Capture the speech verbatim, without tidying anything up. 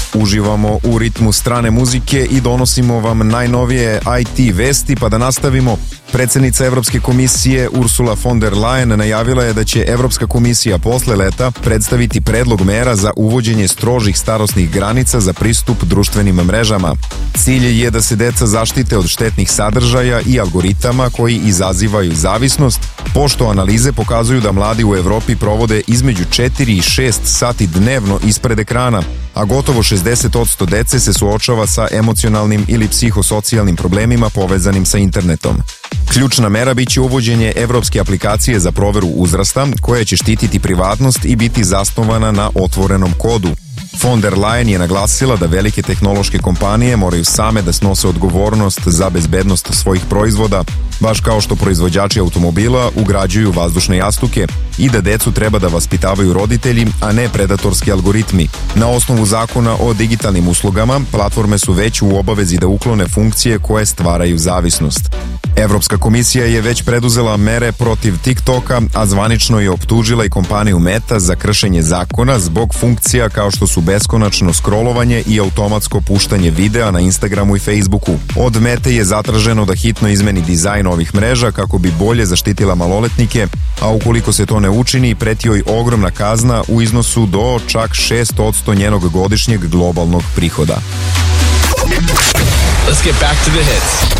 Uživamo u ritmu strane muzike i donosimo vam najnovije I T vesti, pa da nastavimo. Predsednica Evropske komisije Ursula von der Leyen najavila je da će Evropska komisija posle leta predstaviti predlog mera za uvođenje strožih starosnih granica za pristup društvenim mrežama. Cilj je da se deca zaštite od štetnih sadržaja i algoritama koji izazivaju zavisnost, pošto analize pokazuju da mladi u Evropi provode između četiri i šest sati dnevno ispred ekrana, a gotovo šezdeset posto dece se suočava sa emocionalnim ili psihosocijalnim problemima povezanim sa internetom. Ključna mera biće uvođenje evropske aplikacije za proveru uzrasta, koja će štititi privatnost i biti zasnovana na otvorenom kodu. Von der Leyen je naglasila da velike tehnološke kompanije moraju same da snose odgovornost za bezbednost svojih proizvoda, baš kao što proizvođači automobila ugrađuju vazdušne jastuke, i da decu treba da vaspitavaju roditelji, a ne predatorski algoritmi. Na osnovu zakona o digitalnim uslugama, platforme su već u obavezi da uklone funkcije koje stvaraju zavisnost. Evropska komisija je već preduzela mere protiv TikToka, a zvanično je optužila i kompaniju Meta za kršenje zakona zbog funkcija kao što su beskonačno scrollovanje i automatsko puštanje videa na Instagramu i Facebooku. Od Mete je zatraženo da hitno izmeni dizajn ovih mreža kako bi bolje zaštitila maloletnike, a ukoliko se to ne učini, preti joj ogromna kazna u iznosu do čak šest posto njenog godišnjeg globalnog prihoda. Let's get back to the hits.